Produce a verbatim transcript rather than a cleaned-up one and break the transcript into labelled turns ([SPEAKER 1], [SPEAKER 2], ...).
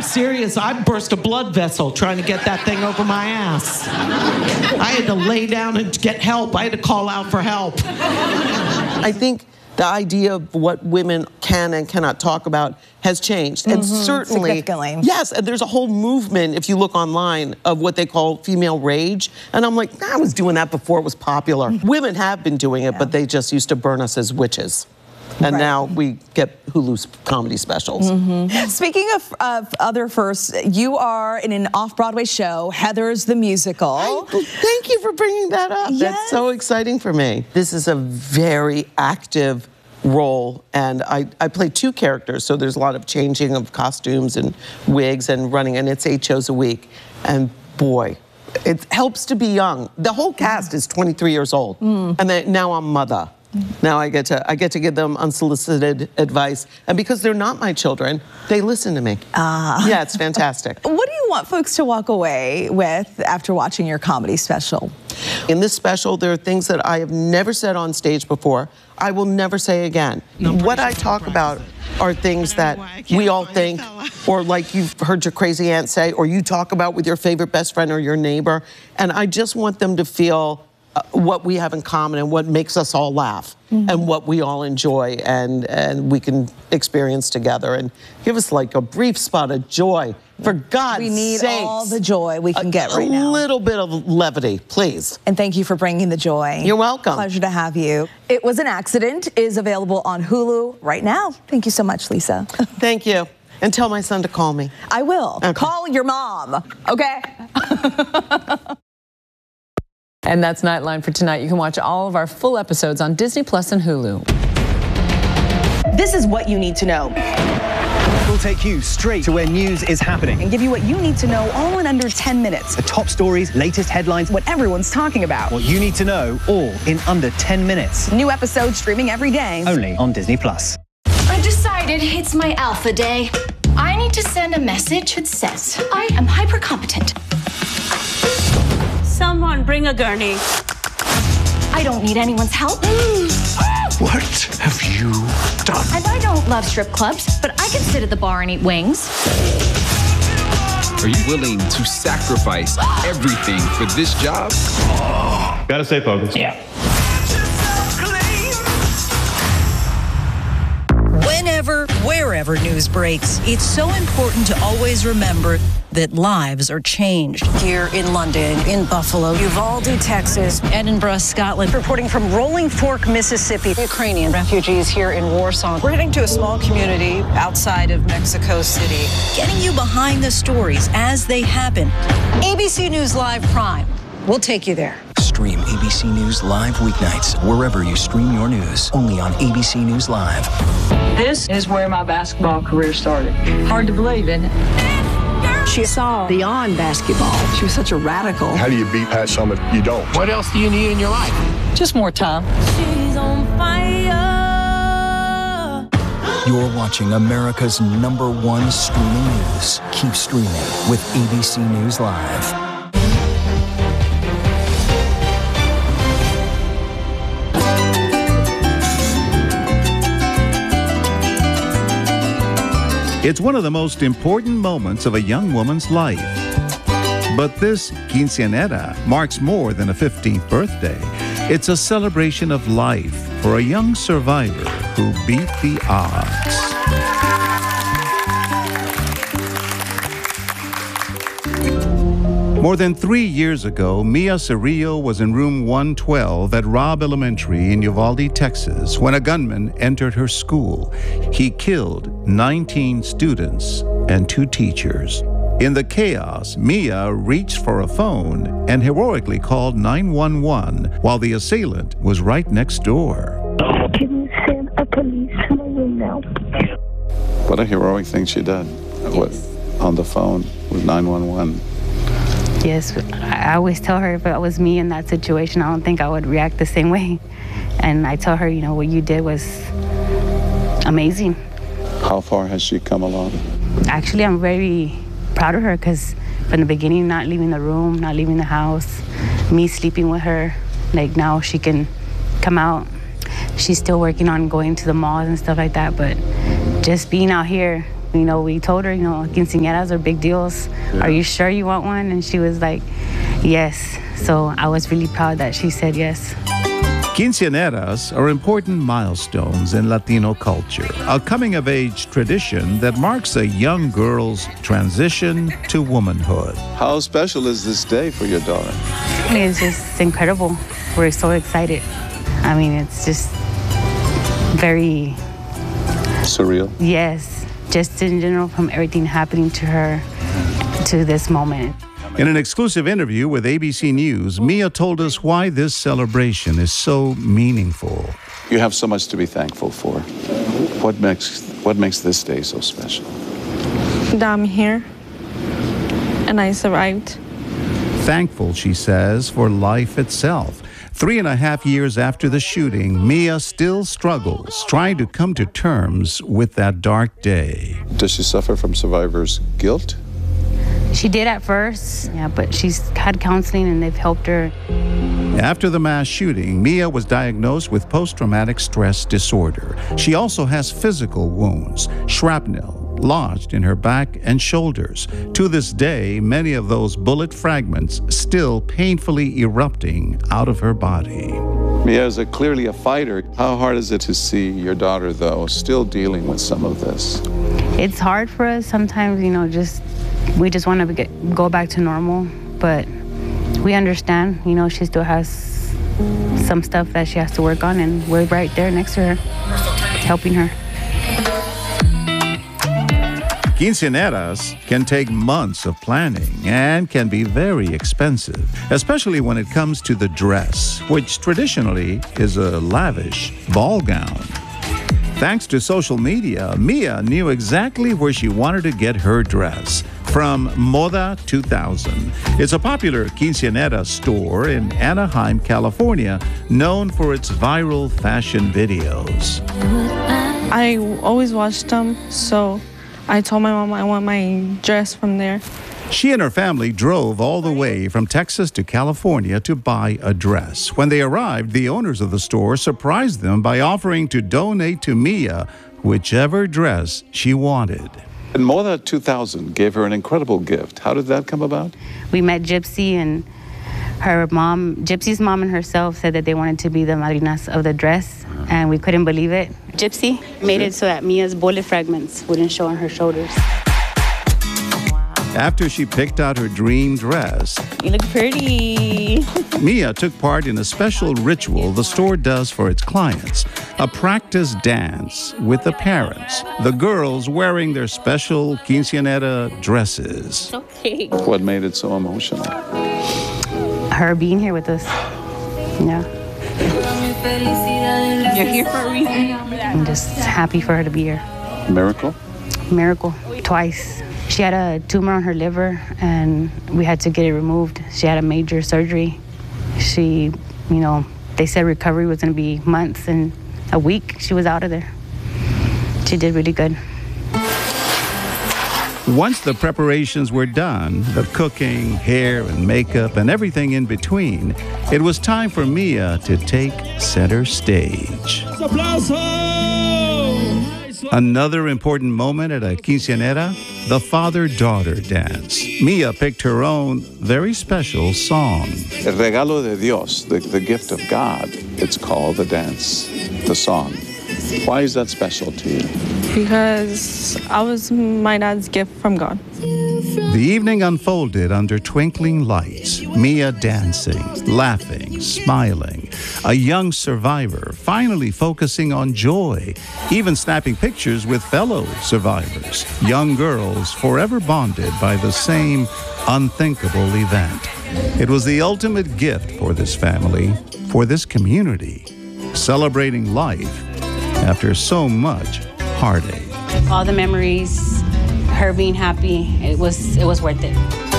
[SPEAKER 1] I'm serious. I burst a blood vessel trying to get that thing over my ass. I had to lay down and get help. I had to call out for help.
[SPEAKER 2] I think the idea of what women can and cannot talk about has changed. And mm-hmm. certainly,
[SPEAKER 3] significantly.
[SPEAKER 2] Yes, and there's a whole movement, if you look online, of what they call female rage. And I'm like, I was doing that before it was popular. Women have been doing it, yeah. but they just used to burn us as witches. And right. now we get Hulu's comedy specials.
[SPEAKER 3] Mm-hmm. Speaking of, of other firsts, you are in an off-Broadway show, Heathers the Musical.
[SPEAKER 2] I, thank you for bringing that up.
[SPEAKER 3] Yes.
[SPEAKER 2] That's so exciting for me. This is a very active role, and I, I play two characters, so there's a lot of changing of costumes and wigs and running, and it's eight shows a week. And boy, it helps to be young. The whole cast is twenty-three years old, mm. and they, now I'm mother. Now I get to I get to give them unsolicited advice, and because they're not my children, they listen to me.
[SPEAKER 3] Ah,
[SPEAKER 2] yeah, it's fantastic.
[SPEAKER 3] What do you want folks to walk away with after watching your comedy special?
[SPEAKER 2] In this special, there are things that I have never said on stage before. I will never say again. No, what I talk about are things that we all think, or like you've heard your crazy aunt say, or you talk about with your favorite best friend or your neighbor, and I just want them to feel Uh, what we have in common and what makes us all laugh mm-hmm. and what we all enjoy and, and we can experience together, and give us like a brief spot of joy. For God's
[SPEAKER 3] We need
[SPEAKER 2] sakes,
[SPEAKER 3] all the joy we can get right now.
[SPEAKER 2] A little bit of levity, please.
[SPEAKER 3] And thank you for bringing the joy.
[SPEAKER 2] You're welcome.
[SPEAKER 3] Pleasure to have you. It Was an Accident is available on Hulu right now. Thank you so much, Lisa.
[SPEAKER 2] Thank you. And tell my son to call me.
[SPEAKER 3] I will.
[SPEAKER 2] Okay.
[SPEAKER 3] Call your mom, okay?
[SPEAKER 4] And that's Nightline for tonight. You can watch all of our full episodes on Disney Plus and Hulu.
[SPEAKER 5] This is what you need to know.
[SPEAKER 6] We'll take you straight to where news is happening
[SPEAKER 5] and give you what you need to know all in under ten minutes.
[SPEAKER 6] The top stories, latest headlines,
[SPEAKER 5] what everyone's talking about.
[SPEAKER 6] What you need to know all in under ten minutes.
[SPEAKER 5] New episodes streaming every day.
[SPEAKER 6] Only on Disney Plus.
[SPEAKER 7] I've decided it's my alpha day. I need to send a message that says I am hyper competent.
[SPEAKER 8] Someone bring a gurney.
[SPEAKER 7] I don't need anyone's help.
[SPEAKER 9] What have you done?
[SPEAKER 7] And I don't love strip clubs, but I can sit at the bar and eat wings.
[SPEAKER 10] Are you willing to sacrifice everything for this job?
[SPEAKER 11] Oh. Gotta stay focused.
[SPEAKER 10] Yeah.
[SPEAKER 12] Whenever, wherever news breaks, it's so important to always remember that lives are changed. Here in London, in Buffalo, Uvalde, Texas, Edinburgh, Scotland. Reporting from Rolling Fork, Mississippi, Ukrainian refugees here in Warsaw. We're heading to a small community outside of Mexico City, getting you behind the stories as they happen. A B C News Live Prime. We'll take you there.
[SPEAKER 13] Stream A B C News Live weeknights wherever you stream your news. Only on A B C News Live.
[SPEAKER 14] This is where my basketball career started. Hard to believe, isn't it?
[SPEAKER 15] She saw beyond basketball. She was such a radical.
[SPEAKER 16] How do you beat Pat Summitt? You don't.
[SPEAKER 14] What else do you need in your life? Just more time.
[SPEAKER 12] She's on fire.
[SPEAKER 13] You're watching America's number one streaming news. Keep streaming with A B C News Live.
[SPEAKER 17] It's one of the most important moments of a young woman's life. But this quinceañera marks more than a fifteenth birthday. It's a celebration of life for a young survivor who beat the odds. More than three years ago, Mia Cirillo was in room one twelve at Robb Elementary in Uvalde, Texas, when a gunman entered her school. He killed nineteen students and two teachers. In the chaos, Mia reached for a phone and heroically called nine one one while the assailant was right next door.
[SPEAKER 18] Can you send a police to my room now?
[SPEAKER 19] What a heroic thing she did. What, on the phone with nine one one.
[SPEAKER 20] Yes, I always tell her if it was me in that situation, I don't think I would react the same way. And I tell her, you know, what you did was amazing.
[SPEAKER 19] How far has she come along?
[SPEAKER 20] Actually, I'm very proud of her because from the beginning, not leaving the room, not leaving the house, me sleeping with her, like now she can come out. She's still working on going to the malls and stuff like that, but just being out here You know, we told her, you know, quinceañeras are big deals. Yeah. Are you sure you want one? And she was like, yes. So I was really proud that she said yes.
[SPEAKER 17] Quinceañeras are important milestones in Latino culture, a coming-of-age tradition that marks a young girl's transition to womanhood.
[SPEAKER 19] How special is this day for your daughter?
[SPEAKER 20] It's just incredible. We're so excited. I mean, it's just very...
[SPEAKER 19] surreal?
[SPEAKER 20] Yes, just in general, from everything happening to her to this moment.
[SPEAKER 17] In an exclusive interview with A B C News, Mia told us why this celebration is so meaningful.
[SPEAKER 19] You have so much to be thankful for. What makes, what makes this day so special?
[SPEAKER 8] That I'm here and I survived.
[SPEAKER 17] Thankful, she says, for life itself. Three and a half years after the shooting, Mia still struggles trying to come to terms with that dark day.
[SPEAKER 19] Does she suffer from survivor's guilt?
[SPEAKER 20] She did at first, yeah, but she's had counseling and they've helped her.
[SPEAKER 17] After the mass shooting, Mia was diagnosed with post-traumatic stress disorder. She also has physical wounds, shrapnel, lodged in her back and shoulders. To this day, many of those bullet fragments still painfully erupting out of her body.
[SPEAKER 19] Mia is a, clearly a fighter. How hard is it to see your daughter, though, still dealing with some of this?
[SPEAKER 20] It's hard for us sometimes, you know, just we just want to get, go back to normal, but we understand, you know, she still has some stuff that she has to work on, and we're right there next to her, helping her.
[SPEAKER 17] Quinceañeras can take months of planning and can be very expensive, especially when it comes to the dress, which traditionally is a lavish ball gown. Thanks to social media, Mia knew exactly where she wanted to get her dress. From Moda two thousand. It's a popular quinceañera store in Anaheim, California, known for its viral fashion videos.
[SPEAKER 8] I always watched them, so I told my mom I want my dress from there.
[SPEAKER 17] She and her family drove all the way from Texas to California to buy a dress. When they arrived, the owners of the store surprised them by offering to donate to Mia whichever dress she wanted.
[SPEAKER 19] And Moda two thousand gave her an incredible gift. How did that come about?
[SPEAKER 20] We met Gypsy, and her mom, Gypsy's mom and herself said that they wanted to be the madrinas of the dress, and we couldn't believe it. Gypsy made it so that Mia's bullet fragments wouldn't show on her shoulders.
[SPEAKER 17] After she picked out her dream dress,
[SPEAKER 20] you look pretty.
[SPEAKER 17] Mia took part in a special ritual the store does for its clients, a practice dance with the parents, the girls wearing their special quinceañera dresses.
[SPEAKER 20] Okay.
[SPEAKER 19] What made it so emotional?
[SPEAKER 20] Her being here with us. Yeah. You're here for a reason. I'm just happy for her to be here.
[SPEAKER 19] Miracle?
[SPEAKER 20] Miracle. Twice. She had a tumor on her liver, and we had to get it removed. She had a major surgery. She, you know, they said recovery was going to be months, and a week she was out of there. She did really good.
[SPEAKER 17] Once the preparations were done, the cooking, hair and makeup, and everything in between, it was time for Mia to take center stage. Another important moment at a quinceañera, the father-daughter dance. Mia picked her own very special song.
[SPEAKER 19] El regalo de Dios, the, the gift of God. It's called the dance, the song. Why is that special to you?
[SPEAKER 8] Because I was my dad's gift from God.
[SPEAKER 17] The evening unfolded under twinkling lights, Mia dancing, laughing, smiling, a young survivor finally focusing on joy, even snapping pictures with fellow survivors, young girls forever bonded by the same unthinkable event. It was the ultimate gift for this family, for this community, celebrating life after so much heartache.
[SPEAKER 20] All the memories, her being happy, it was it was worth it.